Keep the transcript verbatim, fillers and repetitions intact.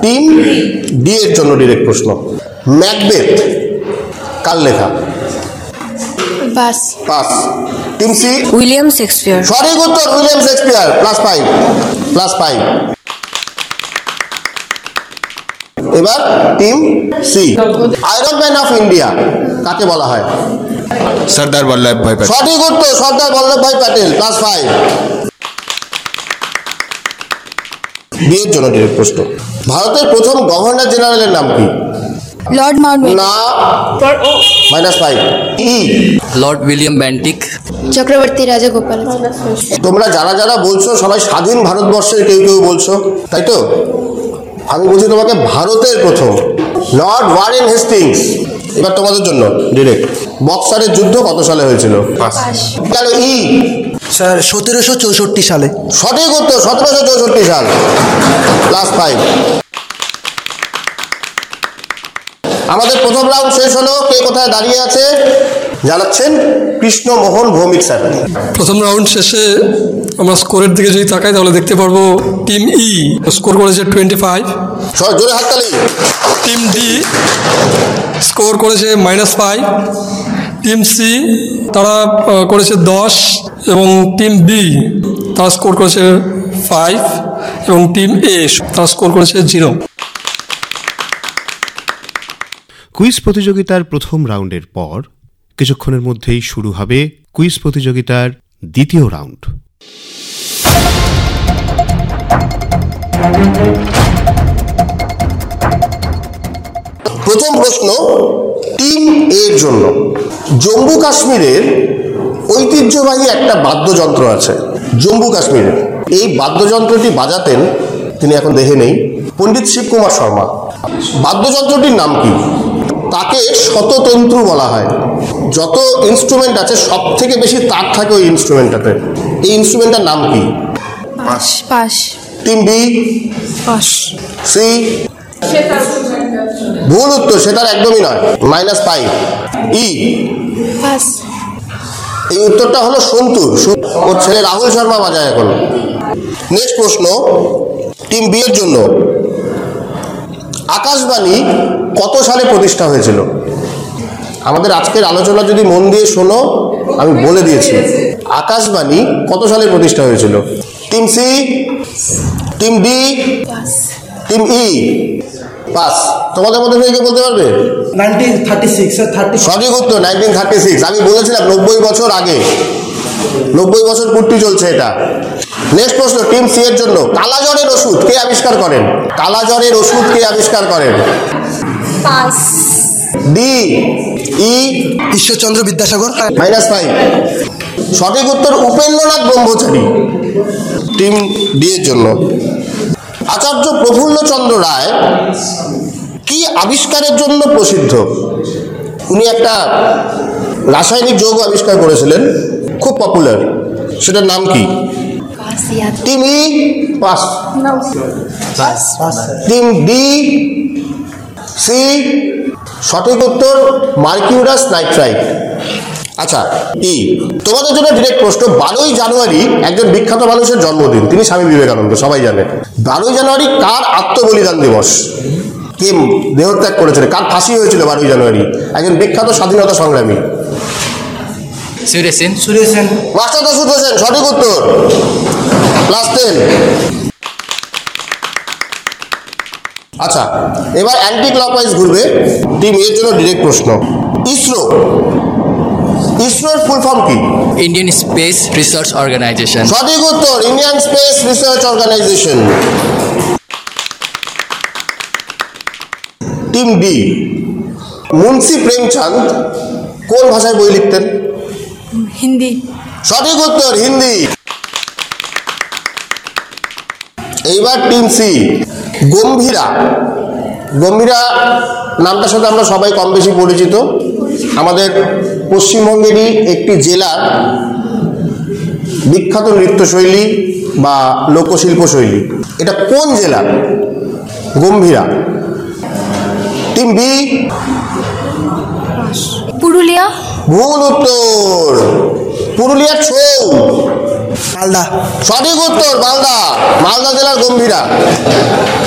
Team D এর জন্য direct প্রশ্ন। ম্যাকবেথ কার লেখা? Pass. Pass. Team C William Shakespeare. সঠিক উত্তর, William Shakespeare. Plus five, plus five. এবার team C, iron man of India কাকে বলা হয়? সর্দার বল্লভ ভাই প্যাটেল। সঠিক উত্তর, সর্দার বল্লভ ভাই প্যাটেল। Plus five. বিয়ের জন্য ডিরেক্ট প্রশ্ন। ভারতের প্রথম গভর্নর জেনারেলের নাম কি? Lord Mountbatten. না, মাইনাস ফাইভ। ই Lord William Bentinck. Chakraborty Rajagopal. তোমরা যারা যারা বলছো সবাই স্বাধীন ভারতবর্ষের কেউ কেউ বলছো, তাই তো? আমি বলছি তোমাকে ভারতের প্রথম লর্ড ওয়ারেন হেস্টিংস। এবার তোমাদের জন্য ডিরেক্ট, বক্সারের যুদ্ধ কত সালে হয়েছিল? কেন ই? স্যার সতেরোশো চৌষট্টি সালে। সঠিক উত্তর, সতেরোশো চৌষট্টি সাল। Plus five. আমাদের প্রথম রাউন্ড শেষ হলো। কে কোথায় দাঁড়িয়ে আছে জানাচ্ছেন কৃষ্ণমোহন ভৌমিক স্যার। প্রথম রাউন্ড শেষে আমরা স্কোরের দিকে যদি তাকাই তাহলে দেখতে পারবো টিম ই স্কোর করেছে টোয়েন্টি ফাইভ। জোরে হাততালি। টিম ডি স্কোর করেছে মাইনাস ফাইভ। টিম সি তারা করেছে দশ এবং টিম বি তারা স্কোর করেছে ফাইভ এবং টিম এ তারা স্কোর করেছে জিরো। কুইজ প্রতিযোগিতার প্রথম রাউন্ডের পর কিছুক্ষণের মধ্যেই শুরু হবে কুইজ প্রতিযোগিতার দ্বিতীয় রাউন্ড। প্রথম প্রশ্ন টিম এর জন্য। জম্মু কাশ্মীরের ঐতিহ্যবাহী একটা বাদ্যযন্ত্র আছে জম্মু কাশ্মীরের। এই বাদ্যযন্ত্রটি বাজাতেন, তিনি এখন দেহে নেই, পণ্ডিত শিবকুমার শর্মা। বাদ্যযন্ত্রটির নাম কি? তাকে শততন্ত্রু বলা হয়। যত ইনস্ট্রুমেন্ট আছে সব থেকে বেশি তার থাকে ওই ইনস্ট্রুমেন্টটাতে। এই ইনস্ট্রুমেন্টটার নাম কি? Pass. Pass. Team B pass. C ভুল উত্তর, সেটার একদমই নয়। Minus five. ই পাস। এই উত্তরটা হলো সন্তুর। ওর ছেলে রাহুল শর্মা বাজায় এখন। নেক্সট প্রশ্ন টিম বি এর জন্য। আকাশবাণী কত সালে প্রতিষ্ঠা হয়েছিল? আমাদের আজকের আলোচনা যদি মন দিয়ে শোনো, আমি বলে দিয়েছি আকাশবাণী কত সালে প্রতিষ্ঠা হয়েছিল। Team C, team D, team ই। পাস। তোমাদের মধ্যে থেকে বলতে পারবে? Nineteen thirty six. সঠিক উত্তর, নাইনটিন থার্টি সিক্স। আমি বলেছিলাম নব্বই বছর আগে, নব্বই বছর পূর্তি চলছে এটা। নেক্সট প্রশ্ন টিম সি এর জন্য। কালাজ্বরের ওষুধ কে আবিষ্কার করেন? কালাজ্বরের ওষুধ কে আবিষ্কার করেন? Pass. D E Ishwarchandra Vidyasagar. Minus five. সঠিক উত্তর উপেন্দ্রনাথ ব্রহ্মচারী। টিম ডি এর জন্য। আচার্য প্রফুল্লচন্দ্র রায় কি আবিষ্কারের জন্য প্রসিদ্ধ? উনি একটা রাসায়নিক যৌগ আবিষ্কার করেছিলেন, খুব পপুলার, সেটার নাম কি? টিম ই পাস। টিম ডি সি সঠিক উত্তর মার্কিউরাস নাইট্রাইট। আচ্ছা ই তোমাদের জন্য ডিরেক্ট প্রশ্ন। বারোই জানুয়ারি একজন বিখ্যাত মানুষের জন্মদিন, তিনি স্বামী বিবেকানন্দ, সবাই জানে। বারোই জানুয়ারি কার আত্মবলিদান দিবস? কে দেহত্যাগ করেছিল? কার ফাঁসি হয়েছিল বারোই জানুয়ারি? একজন বিখ্যাত স্বাধীনতা সংগ্রামী। সুরেশ সেন। সুরেশ সেন। মাস্টারদা সুরেশ সেন। সঠিক উত্তর। Plus ten. আচ্ছা এবার অ্যান্টি ক্লকওয়াইজ ঘুরবে। টিম এর জন্য ডিরেক্ট প্রশ্ন। ইসরো, ইসরোর ফুল ফর্ম কি? Indian space research organisation. সঠিক উত্তর, Indian space research organisation. Team D. Munshi Premchand কোন ভাষায় বই লিখতেন? হিন্দি। সঠিক উত্তর, হিন্দি। এইবার টিম সি। গম্ভীরা, গম্ভীরা নামটার সাথে আমরা সবাই কম বেশি পরিচিত। আমাদের পশ্চিমবঙ্গেরই একটি জেলার বিখ্যাত নৃত্যশৈলী বা লোকশিল্প শৈলী। এটা কোন জেলা? গম্ভীরা। Team B Purulia. ভুল উত্তর, পুরুলিয়ার ছৌ। মালদা। সঠিক উত্তর, মালদা, মালদা জেলার গম্ভীরা।